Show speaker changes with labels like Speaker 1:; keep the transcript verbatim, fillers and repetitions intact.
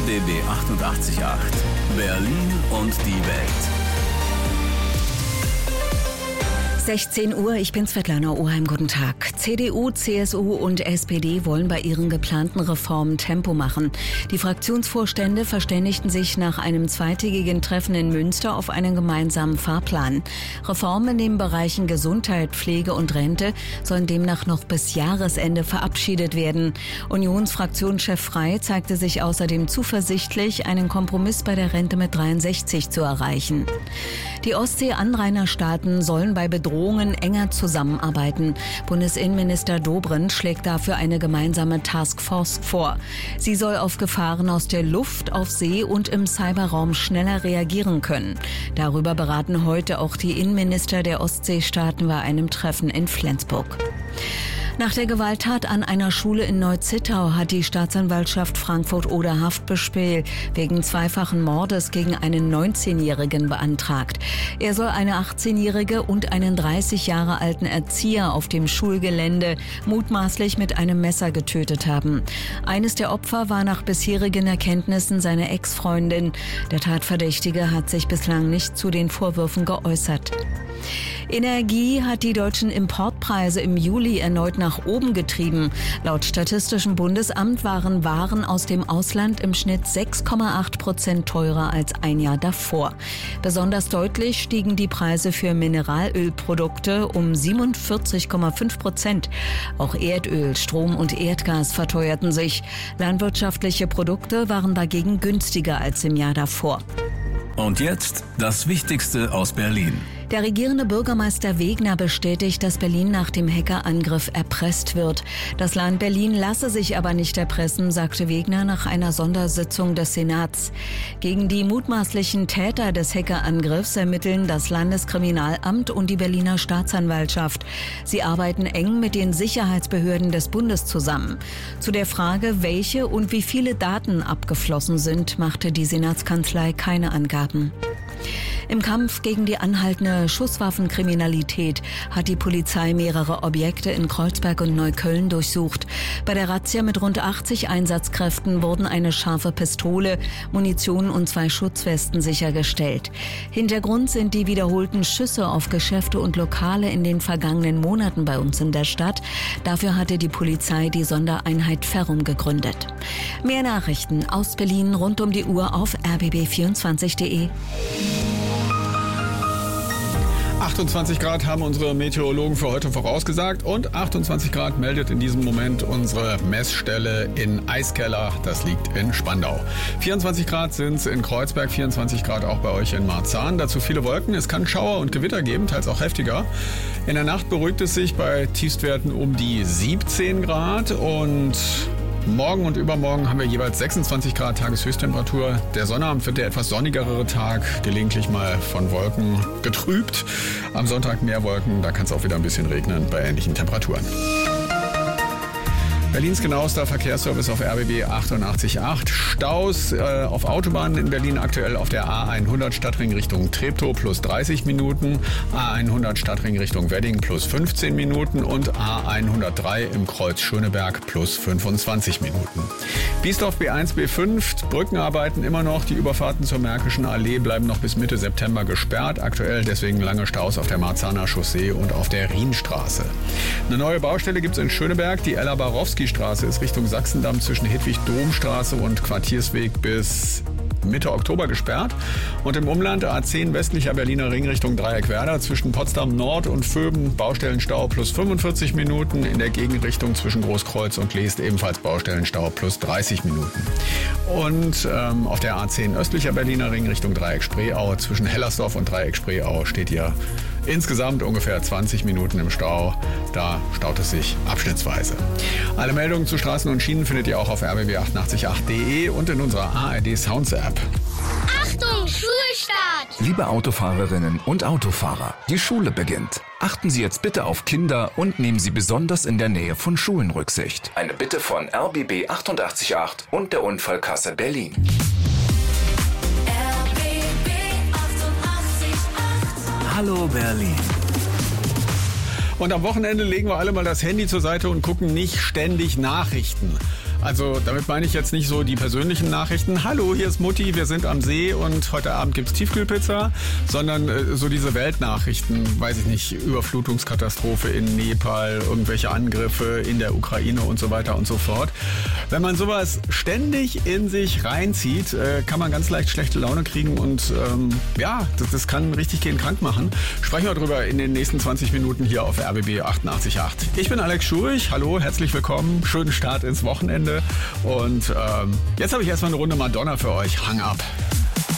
Speaker 1: B B achtundachtzig Komma acht. Berlin und die Welt.
Speaker 2: sechzehn Uhr, ich bin Svetlana Oheim, guten Tag. C D U, C S U und S P D wollen bei ihren geplanten Reformen Tempo machen. Die Fraktionsvorstände verständigten sich nach einem zweitägigen Treffen in Münster auf einen gemeinsamen Fahrplan. Reformen in den Bereichen Gesundheit, Pflege und Rente sollen demnach noch bis Jahresende verabschiedet werden. Unionsfraktionschef Frey zeigte sich außerdem zuversichtlich, einen Kompromiss bei der Rente mit dreiundsechzig zu erreichen. Die Ostsee-Anrainerstaaten sollen bei Bedrohungen enger zusammenarbeiten. Bundesinnenminister Dobrindt schlägt dafür eine gemeinsame Taskforce vor. Sie soll auf Gefahren aus der Luft, auf See und im Cyberraum schneller reagieren können. Darüber beraten heute auch die Innenminister der Ostseestaaten bei einem Treffen in Flensburg. Nach der Gewalttat an einer Schule in Neu-Zittau hat die Staatsanwaltschaft Frankfurt-Oder Haftbefehl wegen zweifachen Mordes gegen einen neunzehnjährigen beantragt. Er soll eine achtzehnjährige und einen dreißig Jahre alten Erzieher auf dem Schulgelände mutmaßlich mit einem Messer getötet haben. Eines der Opfer war nach bisherigen Erkenntnissen seine Ex-Freundin. Der Tatverdächtige hat sich bislang nicht zu den Vorwürfen geäußert. Energie hat die deutschen Importpreise im Juli erneut nach oben getrieben. Laut Statistischem Bundesamt waren Waren aus dem Ausland im Schnitt sechs Komma acht Prozent teurer als ein Jahr davor. Besonders deutlich stiegen die Preise für Mineralölprodukte um siebenundvierzig Komma fünf Prozent. Auch Erdöl, Strom und Erdgas verteuerten sich. Landwirtschaftliche Produkte waren dagegen günstiger als im Jahr davor.
Speaker 1: Und jetzt das Wichtigste aus Berlin.
Speaker 2: Der regierende Bürgermeister Wegner bestätigt, dass Berlin nach dem Hackerangriff erpresst wird. Das Land Berlin lasse sich aber nicht erpressen, sagte Wegner nach einer Sondersitzung des Senats. Gegen die mutmaßlichen Täter des Hackerangriffs ermitteln das Landeskriminalamt und die Berliner Staatsanwaltschaft. Sie arbeiten eng mit den Sicherheitsbehörden des Bundes zusammen. Zu der Frage, welche und wie viele Daten abgeflossen sind, machte die Senatskanzlei keine Angaben. Im Kampf gegen die anhaltende Schusswaffenkriminalität hat die Polizei mehrere Objekte in Kreuzberg und Neukölln durchsucht. Bei der Razzia mit rund achtzig Einsatzkräften wurden eine scharfe Pistole, Munition und zwei Schutzwesten sichergestellt. Hintergrund sind die wiederholten Schüsse auf Geschäfte und Lokale in den vergangenen Monaten bei uns in der Stadt. Dafür hatte die Polizei die Sondereinheit Ferrum gegründet. Mehr Nachrichten aus Berlin rund um die Uhr auf r b b vierundzwanzig punkt de.
Speaker 3: achtundzwanzig Grad haben unsere Meteorologen für heute vorausgesagt und achtundzwanzig Grad meldet in diesem Moment unsere Messstelle in Eiskeller, das liegt in Spandau. vierundzwanzig Grad sind es in Kreuzberg, vierundzwanzig Grad auch bei euch in Marzahn. Dazu viele Wolken, es kann Schauer und Gewitter geben, teils auch heftiger. In der Nacht beruhigt es sich bei Tiefstwerten um die siebzehn Grad und morgen und übermorgen haben wir jeweils sechsundzwanzig Grad Tageshöchsttemperatur. Der Sonnabend wird der etwas sonnigere Tag, gelegentlich mal von Wolken getrübt. Am Sonntag mehr Wolken, da kann es auch wieder ein bisschen regnen bei ähnlichen Temperaturen. Berlins genauester Verkehrsservice auf R B B achtundachtzig Komma acht. Staus äh, auf Autobahnen in Berlin aktuell auf der A hundert Stadtring Richtung Treptow plus dreißig Minuten, A hundert Stadtring Richtung Wedding plus fünfzehn Minuten und A hundertdrei im Kreuz Schöneberg plus fünfundzwanzig Minuten. Biesdorf B eins, B fünf, Brückenarbeiten immer noch. Die Überfahrten zur Märkischen Allee bleiben noch bis Mitte September gesperrt. Aktuell deswegen lange Staus auf der Marzahner Chaussee und auf der Rienstraße. Eine neue Baustelle gibt es in Schöneberg, die Ella Barowski Straße ist Richtung Sachsendamm zwischen Hedwig-Domstraße und Quartiersweg bis Mitte Oktober gesperrt. Und im Umland A zehn westlicher Berliner Ring Richtung Dreieckwerder zwischen Potsdam Nord und Vöben Baustellenstau plus fünfundvierzig Minuten. In der Gegenrichtung zwischen Großkreuz und Leest ebenfalls Baustellenstau plus dreißig Minuten. Und ähm, auf der A zehn östlicher Berliner Ring Richtung Dreieck-Spreeau zwischen Hellersdorf und Dreieck-Spreeau steht hier insgesamt ungefähr zwanzig Minuten im Stau. Da staut es sich abschnittsweise. Alle Meldungen zu Straßen und Schienen findet ihr auch auf r b b achtundachtzig Komma acht punkt de und in unserer A R D Sounds App.
Speaker 4: Achtung, Schulstart!
Speaker 5: Liebe Autofahrerinnen und Autofahrer, die Schule beginnt. Achten Sie jetzt bitte auf Kinder und nehmen Sie besonders in der Nähe von Schulen Rücksicht. Eine Bitte von R B B achtundachtzig Komma acht und der Unfallkasse Berlin.
Speaker 1: Hallo Berlin.
Speaker 3: Und am Wochenende legen wir alle mal das Handy zur Seite und gucken nicht ständig Nachrichten. Also damit meine ich jetzt nicht so die persönlichen Nachrichten. Hallo, hier ist Mutti, wir sind am See und heute Abend gibt's Tiefkühlpizza, sondern äh, so diese Weltnachrichten, weiß ich nicht, Überflutungskatastrophe in Nepal, irgendwelche Angriffe in der Ukraine und so weiter und so fort. Wenn man sowas ständig in sich reinzieht, äh, kann man ganz leicht schlechte Laune kriegen und ähm, ja, das, das kann richtig gehen krank machen. Sprechen wir drüber in den nächsten zwanzig Minuten hier auf R B B achtundachtzig Komma acht. Ich bin Alex Schurich, hallo, herzlich willkommen, schönen Start ins Wochenende und ähm, jetzt habe ich erstmal eine Runde Madonna für euch, Hang Up.